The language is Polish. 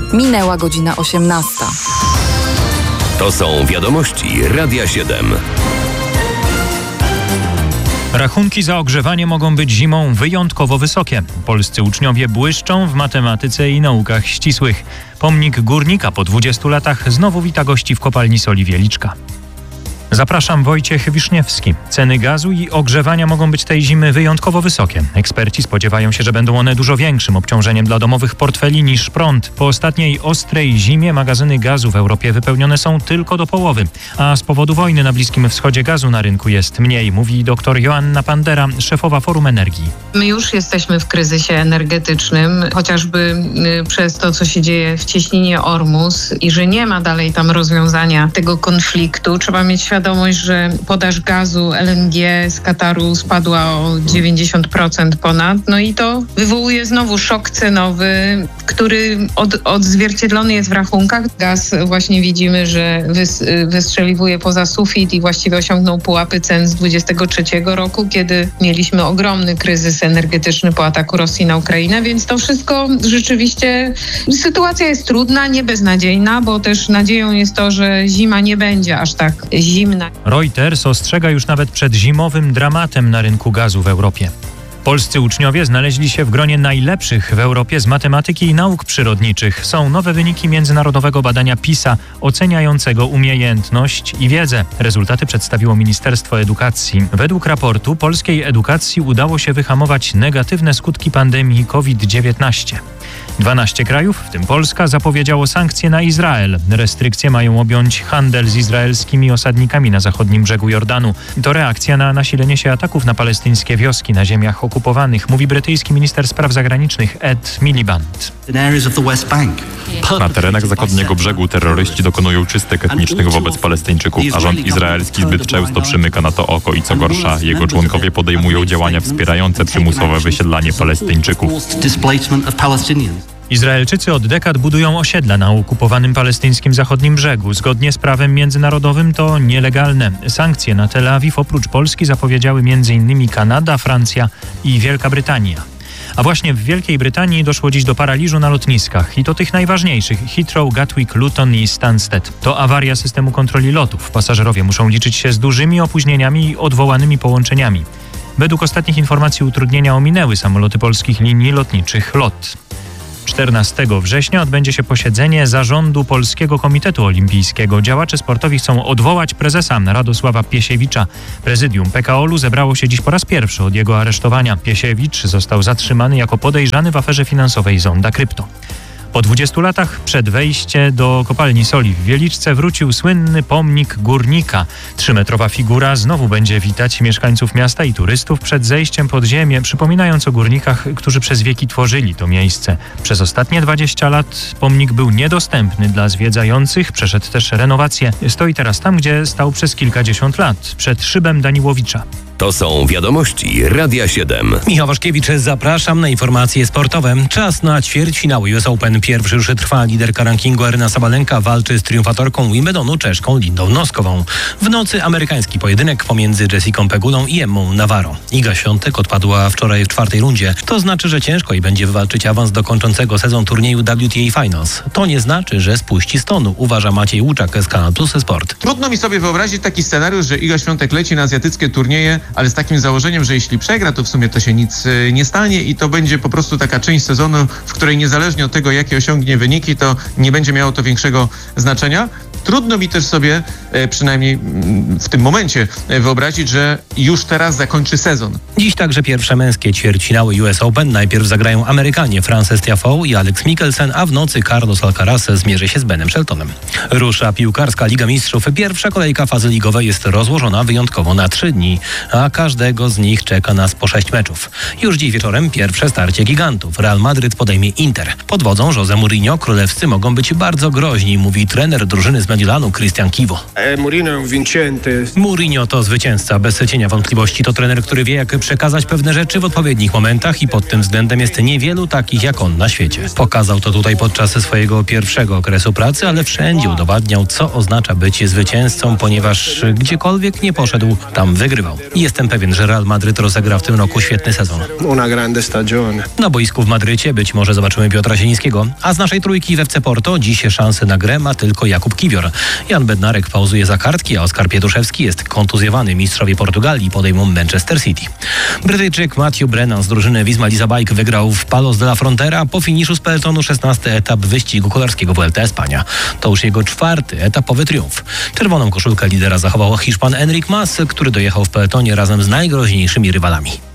Minęła godzina 18. To są wiadomości Radia 7. Rachunki za ogrzewanie mogą być zimą wyjątkowo wysokie. Polscy uczniowie błyszczą w matematyce i naukach ścisłych. Pomnik górnika po 20 latach znowu wita gości w kopalni soli Wieliczka. Zapraszam, Wojciech Wiszniewski. Ceny gazu i ogrzewania mogą być tej zimy wyjątkowo wysokie. Eksperci spodziewają się, że będą one dużo większym obciążeniem dla domowych portfeli niż prąd. Po ostatniej ostrej zimie magazyny gazu w Europie wypełnione są tylko do połowy, a z powodu wojny na Bliskim Wschodzie gazu na rynku jest mniej, mówi dr Joanna Pandera, szefowa Forum Energii. My już jesteśmy w kryzysie energetycznym, chociażby przez to, co się dzieje w cieśninie Ormus i że nie ma dalej tam rozwiązania tego konfliktu. Trzeba mieć świadomość, że podaż gazu LNG z Kataru spadła o 90% ponad. No i to wywołuje znowu szok cenowy, który odzwierciedlony jest w rachunkach. Gaz właśnie widzimy, że wystrzeliwuje poza sufit i właściwie osiągnął pułapy cen z 2023 roku, kiedy mieliśmy ogromny kryzys energetyczny po ataku Rosji na Ukrainę, więc to wszystko rzeczywiście, sytuacja jest trudna, nie beznadziejna, bo też nadzieją jest to, że zima nie będzie aż tak zimna. Reuters ostrzega już nawet przed zimowym dramatem na rynku gazu w Europie. Polscy uczniowie znaleźli się w gronie najlepszych w Europie z matematyki i nauk przyrodniczych. Są nowe wyniki międzynarodowego badania PISA oceniającego umiejętność i wiedzę. Rezultaty przedstawiło Ministerstwo Edukacji. Według raportu polskiej edukacji udało się wyhamować negatywne skutki pandemii COVID-19. 12 krajów, w tym Polska, zapowiedziało sankcje na Izrael. Restrykcje mają objąć handel z izraelskimi osadnikami na zachodnim brzegu Jordanu. To reakcja na nasilenie się ataków na palestyńskie wioski na ziemiach okupowanych, mówi brytyjski minister spraw zagranicznych Ed Miliband. Na terenach zachodniego brzegu terroryści dokonują czystek etnicznych wobec Palestyńczyków, a rząd izraelski zbyt często przymyka na to oko i co gorsza, jego członkowie podejmują działania wspierające przymusowe wysiedlanie Palestyńczyków. Izraelczycy od dekad budują osiedla na okupowanym palestyńskim zachodnim brzegu. Zgodnie z prawem międzynarodowym to nielegalne. Sankcje na Tel Awiw oprócz Polski zapowiedziały m.in. Kanada, Francja i Wielka Brytania. A właśnie w Wielkiej Brytanii doszło dziś do paraliżu na lotniskach i to tych najważniejszych: Heathrow, Gatwick, Luton i Stansted. To awaria systemu kontroli lotów. Pasażerowie muszą liczyć się z dużymi opóźnieniami i odwołanymi połączeniami. Według ostatnich informacji utrudnienia ominęły samoloty polskich linii lotniczych LOT. 14 września odbędzie się posiedzenie Zarządu Polskiego Komitetu Olimpijskiego. Działacze sportowi chcą odwołać prezesa Radosława Piesiewicza. Prezydium PKOL-u zebrało się dziś po raz pierwszy od jego aresztowania. Piesiewicz został zatrzymany jako podejrzany w aferze finansowej Zonda Krypto. Po 20 latach przed wejściem do kopalni soli w Wieliczce wrócił słynny pomnik górnika. 3-metrowa figura znowu będzie witać mieszkańców miasta i turystów przed zejściem pod ziemię, przypominając o górnikach, którzy przez wieki tworzyli to miejsce. Przez ostatnie 20 lat pomnik był niedostępny dla zwiedzających, przeszedł też renowację. Stoi teraz tam, gdzie stał przez kilkadziesiąt lat, przed szybem Daniłowicza. To są wiadomości Radia 7. Michał Waszkiewicz, zapraszam na informacje sportowe. Czas na ćwierćfinały US Open. Pierwszy już trwa. Liderka rankingu Aryna Sabalenka walczy z triumfatorką Wimbledonu, Czeszką Lindą Noskową. W nocy amerykański pojedynek pomiędzy Jessicą Pegulą i Emmą Navarro. Iga Świątek odpadła wczoraj w 4. rundzie. To znaczy, że ciężko jej będzie wywalczyć awans do kończącego sezon turnieju WTA Finals. To nie znaczy, że spuści z tonu, uważa Maciej Łuczak z Kanal Plus Sport. Trudno mi sobie wyobrazić taki scenariusz, że Iga Świątek leci na azjatyckie turnieje, ale z takim założeniem, że jeśli przegra, to w sumie to się nic nie stanie i to będzie po prostu taka część sezonu, w której niezależnie od tego, jakie osiągnie wyniki, to nie będzie miało to większego znaczenia. Trudno mi też sobie, przynajmniej w tym momencie, wyobrazić, że już teraz zakończy sezon. Dziś także pierwsze męskie ćwierćfinały US Open. Najpierw zagrają Amerykanie Frances Tiafoe i Alex Mikkelsen, a w nocy Carlos Alcaraz zmierzy się z Benem Sheltonem. Rusza piłkarska Liga Mistrzów. Pierwsza kolejka fazy ligowej jest rozłożona wyjątkowo na 3 dni, a każdego z nich czeka nas po 6 meczów. Już dziś wieczorem pierwsze starcie gigantów. Real Madryt podejmie Inter. Pod wodzą Jose Mourinho królewscy mogą być bardzo groźni, mówi trener drużyny z Milanu Cristian Chivo. Mourinho to zwycięzca, bez cienia wątpliwości. To trener, który wie, jak przekazać pewne rzeczy w odpowiednich momentach i pod tym względem jest niewielu takich jak on na świecie. Pokazał to tutaj podczas swojego pierwszego okresu pracy, ale wszędzie udowadniał, co oznacza być zwycięzcą, ponieważ gdziekolwiek nie poszedł, tam wygrywał. I jestem pewien, że Real Madryt rozegra w tym roku świetny sezon. Na boisku w Madrycie być może zobaczymy Piotra Zielińskiego, a z naszej trójki w FC Porto dziś szansę na grę ma tylko Jakub Kiwior. Jan Bednarek pauzuje za kartki, a Oskar Pietuszewski jest kontuzjowany. Mistrzowie Portugalii podejmą Manchester City. Brytyjczyk Matthew Brennan z drużyny Wisma Lease Bike wygrał w Palos de la Frontera po finiszu z peletonu 16. etap wyścigu kolarskiego Vuelta Espania. To już jego 4. etapowy triumf. Czerwoną koszulkę lidera zachował Hiszpan Enric Mas, który dojechał w peletonie razem z najgroźniejszymi rywalami.